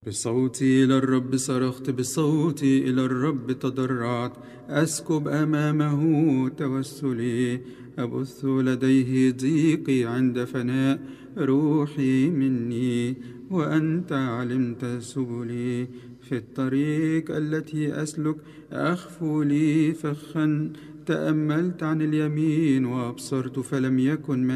بصوتي إلى الرب صرخت، بصوتي إلى الرب تضرعت، أسكب أمامه توسلي، أبث لديه ضيقي عند فناء روحي مني، وأنت علمت سبلي. في الطريق التي أسلك أخفو لي فخا، تأملت عن اليمين وأبصرت فلم يكن